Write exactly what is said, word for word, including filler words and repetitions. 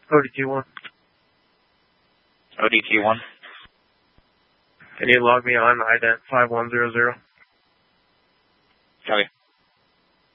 O D T one. O D T one. Can you log me on ident five one zero zero? Copy.